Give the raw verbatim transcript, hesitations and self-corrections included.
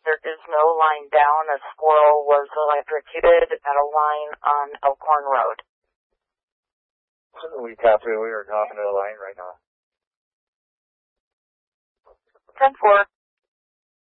there is no line down. A squirrel was electrocuted at a line on Elkhorn Road. We copy. We are talking to the line right now. ten four.